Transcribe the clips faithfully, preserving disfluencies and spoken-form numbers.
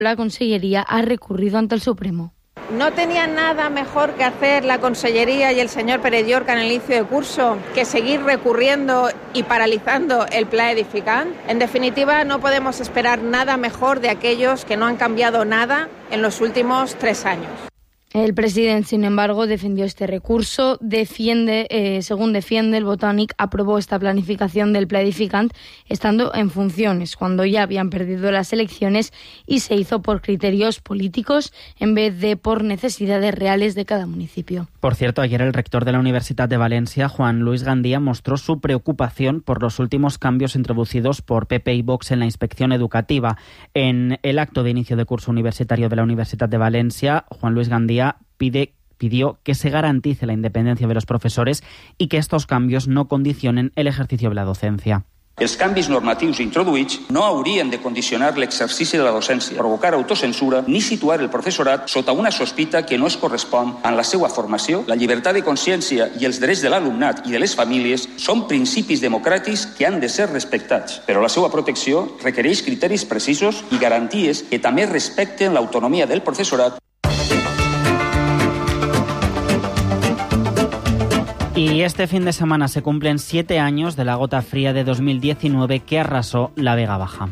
La Consellería ha recurrido ante el Supremo. ¿No tenía nada mejor que hacer la Consellería y el señor Pérez Llorca en el inicio de curso que seguir recurriendo y paralizando el Pla Edificant? En definitiva, no podemos esperar nada mejor de aquellos que no han cambiado nada en los últimos tres años. El presidente, sin embargo, defendió este recurso. Defiende, eh, según defiende, el Botànic aprobó esta planificación del Pla Edificant estando en funciones, cuando ya habían perdido las elecciones, y se hizo por criterios políticos en vez de por necesidades reales de cada municipio. Por cierto, ayer el rector de la Universidad de Valencia, Juan Luis Gandía, mostró su preocupación por los últimos cambios introducidos por P P y Vox en la inspección educativa. En el acto de inicio de curso universitario de la Universidad de Valencia, Juan Luis Gandía Pide, pidió que se garantice la independencia de los profesores y que estos cambios no condicionen el ejercicio de la docencia. Els canvis normatius introduïts no haurien de condicionar l'exercici de la docència, provocar autocensura ni situar el professorat sota una sospita que no es correspon amb la seva formació. La llibertat de consciència i els drets de l'alumnat i de les famílies són principis democràtics que han de ser respectats, però la seva protecció requereix criteris precisos i garanties que també respecten l'autonomia del professorat. Y este fin de semana se cumplen siete años de la gota fría de dos mil diecinueve que arrasó la Vega Baja.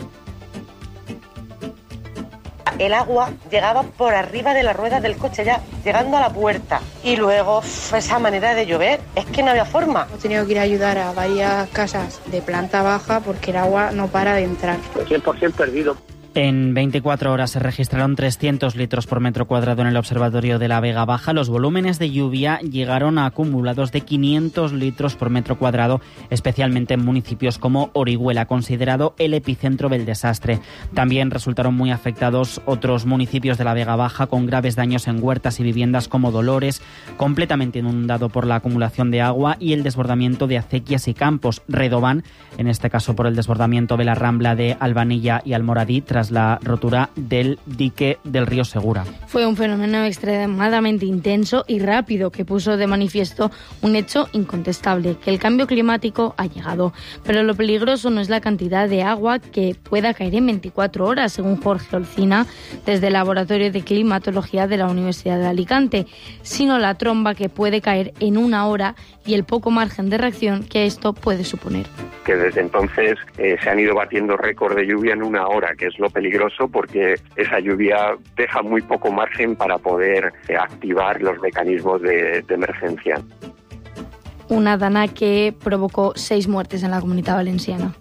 El agua llegaba por arriba de la rueda del coche, ya llegando a la puerta. Y luego esa manera de llover, es que no había forma. Hemos tenido que ir a ayudar a varias casas de planta baja porque el agua no para de entrar. cien por ciento perdido. En veinticuatro horas se registraron trescientos litros por metro cuadrado en el observatorio de la Vega Baja. Los volúmenes de lluvia llegaron a acumulados de quinientos litros por metro cuadrado, especialmente en municipios como Orihuela, considerado el epicentro del desastre. También resultaron muy afectados otros municipios de la Vega Baja, con graves daños en huertas y viviendas como Dolores, completamente inundado por la acumulación de agua y el desbordamiento de acequias y campos. Redován, en este caso por el desbordamiento de la rambla de Albanilla y Almoradí, tras la rotura del dique del río Segura. Fue un fenómeno extremadamente intenso y rápido que puso de manifiesto un hecho incontestable, que el cambio climático ha llegado. Pero lo peligroso no es la cantidad de agua que pueda caer en veinticuatro horas, según Jorge Olcina, desde el Laboratorio de Climatología de la Universidad de Alicante, sino la tromba que puede caer en una hora y el poco margen de reacción que esto puede suponer. Que desde entonces eh, se han ido batiendo récord de lluvia en una hora, que es lo peligroso porque esa lluvia deja muy poco margen para poder eh, activar los mecanismos de, de emergencia. Una dana que provocó seis muertes en la Comunitat Valenciana.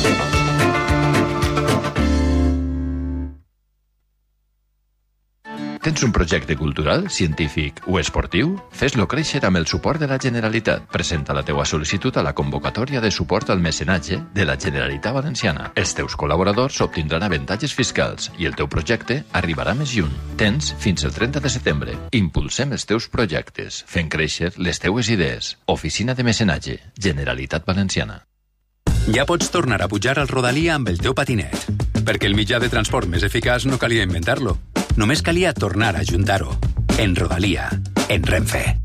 Tens un projecte cultural, científic o esportiu? Fes-lo créixer amb el suport de la Generalitat. Presenta la teua sol·licitud a la convocatòria de suport al mecenatge de la Generalitat Valenciana. Els teus col·laboradors obtindran avantatges fiscals i el teu projecte arribarà més lluny. Tens fins el trenta de setembre. Impulsem els teus projectes, fent créixer les teues idees. Oficina de Mecenatge, Generalitat Valenciana. Ja pots tornar a pujar al Rodalia amb el teu patinet, perquè el mitjà de transport més eficaç no calia inventar-lo. Només calia tornar a juntar-ho. En Rodalia, en Renfe.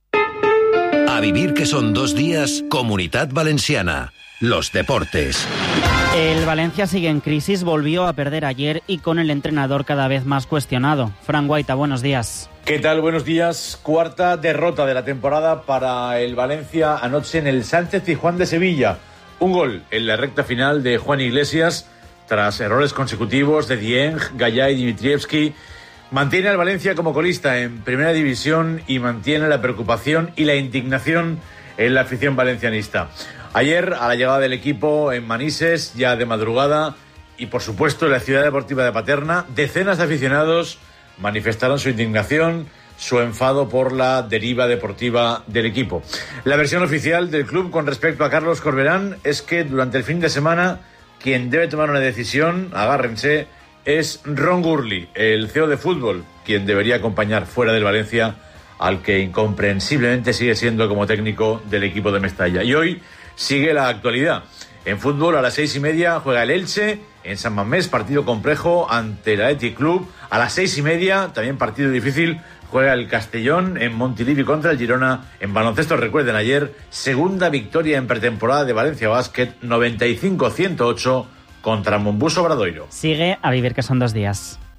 A vivir que son dos días, Comunidad Valenciana. Los deportes. El Valencia sigue en crisis, volvió a perder ayer y con el entrenador cada vez más cuestionado. Fran Guaita, buenos días. ¿Qué tal? Buenos días. Cuarta derrota de la temporada para el Valencia anoche en el Sánchez Pizjuán de Sevilla. Un gol en la recta final de Juan Iglesias, tras errores consecutivos de Dieng, Gallá y Dimitrievski. Mantiene al Valencia como colista en primera división y mantiene la preocupación y la indignación en la afición valencianista. Ayer, a la llegada del equipo en Manises, ya de madrugada, y por supuesto en la ciudad deportiva de Paterna, decenas de aficionados manifestaron su indignación, su enfado por la deriva deportiva del equipo. La versión oficial del club con respecto a Carlos Corberán es que durante el fin de semana quien debe tomar una decisión, agárrense, es Ron Gurley, el C E O de fútbol, quien debería acompañar fuera del Valencia al que incomprensiblemente sigue siendo como técnico del equipo de Mestalla. Y hoy sigue la actualidad. En fútbol, a las seis y media juega el Elche en San Mamés, partido complejo ante el Athletic Club. A las seis y media, también partido difícil, juega el Castellón en Montilivi contra el Girona. En baloncesto, recuerden ayer, segunda victoria en pretemporada de Valencia Basket, noventa y cinco a ciento ocho contra Mombuso Obradoiro. Sigue a vivir que son dos días.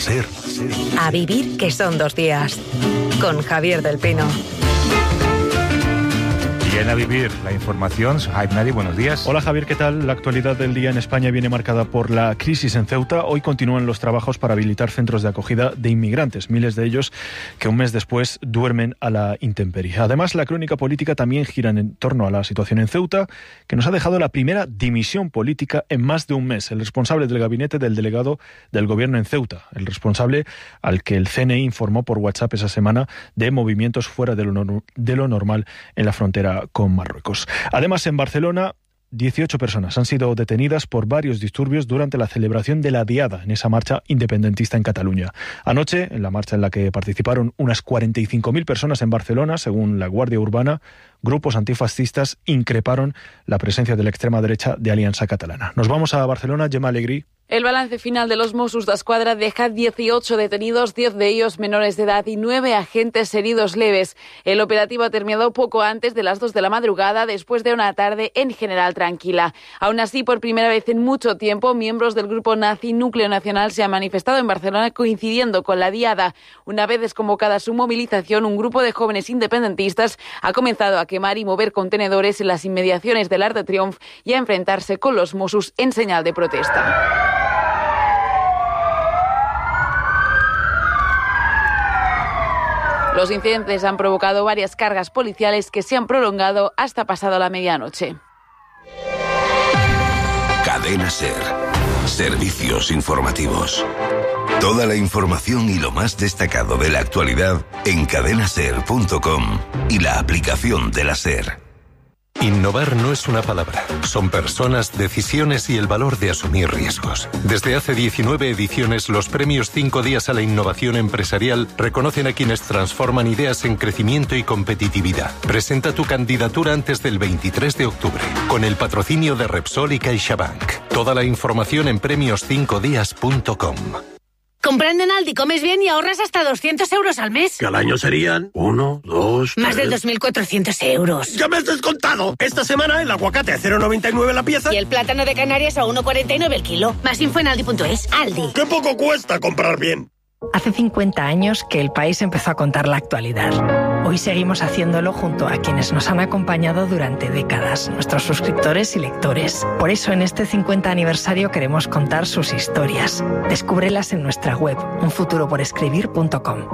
SER. A vivir que son dos días. Con Javier del Pino. Bien a vivir la información. Jaime Nadi, buenos días. Hola Javier, ¿qué tal? La actualidad del día en España viene marcada por la crisis en Ceuta. Hoy continúan los trabajos para habilitar centros de acogida de inmigrantes, miles de ellos que un mes después duermen a la intemperie. Además, la crónica política también gira en torno a la situación en Ceuta, que nos ha dejado la primera dimisión política en más de un mes. El responsable del gabinete del delegado del gobierno en Ceuta, el responsable al que el C N I informó por WhatsApp esa semana de movimientos fuera de lo, de lo normal en la frontera con Marruecos. Además, en Barcelona, dieciocho personas han sido detenidas por varios disturbios durante la celebración de la Diada en esa marcha independentista en Cataluña. Anoche, en la marcha en la que participaron unas cuarenta y cinco mil personas en Barcelona, según la Guardia Urbana, grupos antifascistas increparon la presencia de la extrema derecha de Alianza Catalana. Nos vamos a Barcelona, Gemma Alegrí. El balance final de los Mossos d'Esquadra deja dieciocho detenidos, diez de ellos menores de edad y nueve agentes heridos leves. El operativo ha terminado poco antes de las dos de la madrugada, después de una tarde en general tranquila. Aún así, por primera vez en mucho tiempo, miembros del grupo nazi Núcleo Nacional se han manifestado en Barcelona coincidiendo con la Diada. Una vez desconvocada su movilización, un grupo de jóvenes independentistas ha comenzado a quemar y mover contenedores en las inmediaciones del Arc de Triomphe y a enfrentarse con los Mossos en señal de protesta. Los incidentes han provocado varias cargas policiales que se han prolongado hasta pasado la medianoche. Cadena SER. Servicios informativos. Toda la información y lo más destacado de la actualidad en cadena ser punto com y la aplicación de la SER. Innovar no es una palabra, son personas, decisiones y el valor de asumir riesgos. Desde hace diecinueve ediciones, los premios Cinco Días a la Innovación Empresarial reconocen a quienes transforman ideas en crecimiento y competitividad. Presenta tu candidatura antes del veintitrés de octubre, con el patrocinio de Repsol y CaixaBank. Toda la información en premios cinco días punto com. Comprando en Aldi comes bien y ahorras hasta doscientos euros al mes. Que al año serían uno, dos, Más tres... de dos mil cuatrocientos euros. ¡Ya me has descontado! Esta semana el aguacate a cero coma noventa y nueve la pieza. Y el plátano de Canarias a uno coma cuarenta y nueve el kilo. Más info en aldi punto es. Aldi. ¡Qué poco cuesta comprar bien! Hace cincuenta años que el país empezó a contar la actualidad. Hoy seguimos haciéndolo junto a quienes nos han acompañado durante décadas, nuestros suscriptores y lectores. Por eso en este cincuenta aniversario queremos contar sus historias. Descúbrelas en nuestra web, un futuro por escribir punto com.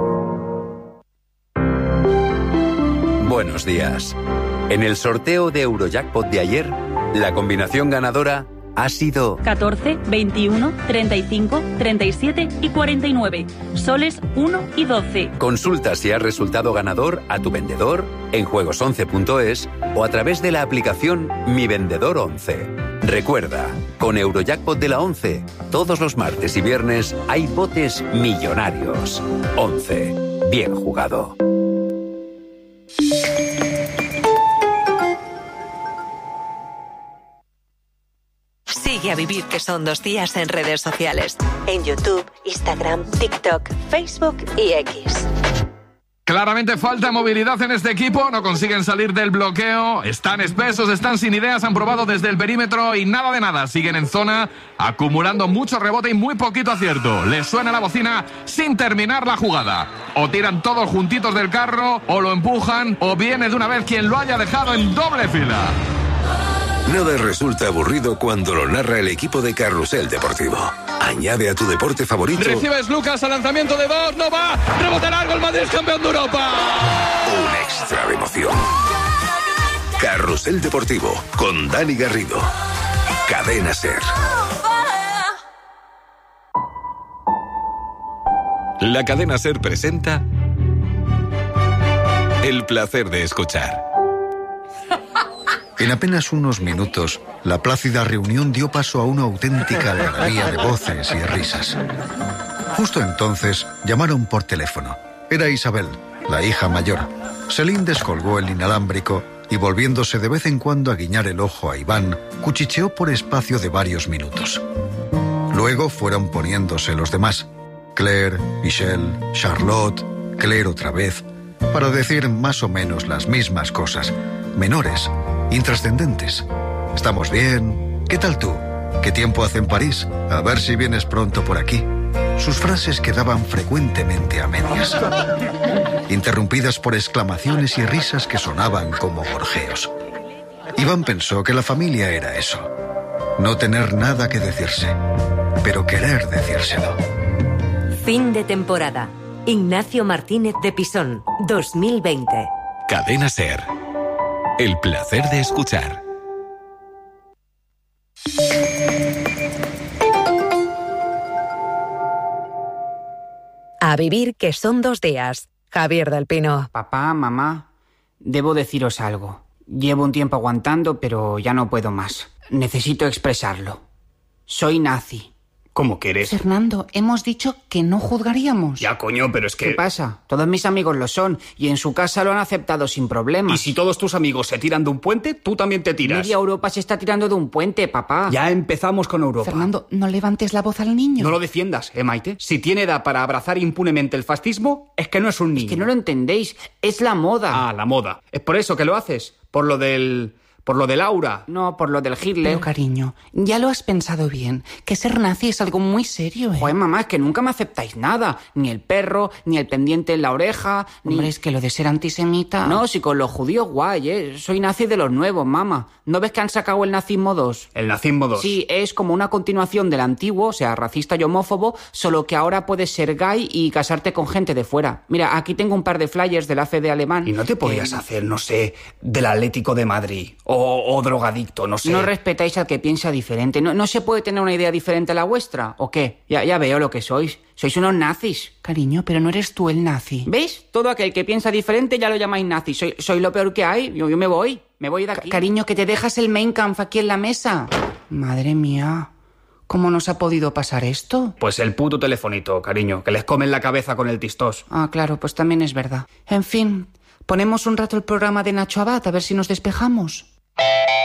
Buenos días. En el sorteo de Eurojackpot de ayer, la combinación ganadora ha sido catorce, veintiuno, treinta y cinco, treinta y siete y cuarenta y nueve. Soles uno y doce. Consulta si has resultado ganador a tu vendedor en juegos once punto es o a través de la aplicación Mi Vendedor once. Recuerda, con Eurojackpot de la once, todos los martes y viernes hay botes millonarios. once. Bien jugado. Sigue a Vivir que son dos días en redes sociales. En YouTube, Instagram, TikTok, Facebook y X. Claramente falta movilidad en este equipo, no consiguen salir del bloqueo, están espesos, están sin ideas, han probado desde el perímetro y nada de nada, siguen en zona, acumulando mucho rebote y muy poquito acierto. Les suena la bocina sin terminar la jugada. O tiran todos juntitos del carro, o lo empujan, o viene de una vez quien lo haya dejado en doble fila. Nada resulta aburrido cuando lo narra el equipo de Carrusel Deportivo. Añade a tu deporte favorito. Recibes Lucas al lanzamiento de dos, no va, rebote largo, el Madrid es campeón de Europa. Un extra de emoción. Carrusel Deportivo con Dani Garrido. Cadena SER. La cadena SER presenta El placer de escuchar. En apenas unos minutos, la plácida reunión dio paso a una auténtica algarabía de voces y risas. Justo entonces, llamaron por teléfono. Era Isabel, la hija mayor. Selín descolgó el inalámbrico y, volviéndose de vez en cuando a guiñar el ojo a Iván, cuchicheó por espacio de varios minutos. Luego fueron poniéndose los demás. Claire, Michelle, Charlotte, Claire otra vez, para decir más o menos las mismas cosas, menores, intrascendentes. ¿Estamos bien? ¿Qué tal tú? ¿Qué tiempo hace en París? A ver si vienes pronto por aquí. sus frases quedaban frecuentemente a medias, interrumpidas por exclamaciones y risas que sonaban como gorjeos. Iván pensó que la familia era eso, no tener nada que decirse, pero querer decírselo. Fin de temporada. Ignacio Martínez de Pisón, dos mil veinte. Cadena SER. El placer de escuchar. A vivir, que son dos días. Javier del Pino. Papá, mamá, debo deciros algo. Llevo un tiempo aguantando, pero ya no puedo más. Necesito expresarlo. Soy nazi. ¿Cómo que eres? Fernando, hemos dicho que no juzgaríamos. Ya, coño, pero es que... ¿Qué pasa? Todos mis amigos lo son, y en su casa lo han aceptado sin problema. Y si todos tus amigos se tiran de un puente, tú también te tiras. Media Europa se está tirando de un puente, papá. Ya empezamos con Europa. Fernando, no levantes la voz al niño. No lo defiendas, ¿eh, Maite? Si tiene edad para abrazar impunemente el fascismo, es que no es un niño. Es que no lo entendéis, es la moda. Ah, la moda. Es por eso que lo haces, por lo del... ¿Por lo del aura? No, por lo del Hitler. Pero, cariño, ya lo has pensado bien, que ser nazi es algo muy serio, ¿eh? Joder, mamá, es que nunca me aceptáis nada. Ni el perro, ni el pendiente en la oreja, ni... Hombre, es que lo de ser antisemita... No, si con los judíos guay, ¿eh? Soy nazi de los nuevos, mamá. ¿No ves que han sacado el nazismo dos? ¿El nazismo dos? Sí, es como una continuación del antiguo, o sea, racista y homófobo, solo que ahora puedes ser gay y casarte con gente de fuera. Mira, aquí tengo un par de flyers de la F D alemán. ¿Y no te podías eh... hacer, no sé, del Atlético de Madrid? O, o drogadicto, no sé. No respetáis al que piensa diferente. ¿No, no se puede tener una idea diferente a la vuestra? ¿O qué? Ya, ya veo lo que sois. Sois unos nazis. Cariño, pero no eres tú el nazi. ¿Veis? Todo aquel que piensa diferente ya lo llamáis nazi. Soy, soy lo peor que hay. Yo, yo me voy. Me voy de aquí. Cariño, que te dejas el Mein Kampf aquí en la mesa. Madre mía. ¿Cómo nos ha podido pasar esto? Pues el puto telefonito, cariño, que les comen la cabeza con el tistós. Ah, claro, pues también es verdad. En fin, ponemos un rato el programa de Nacho Abad a ver si nos despejamos.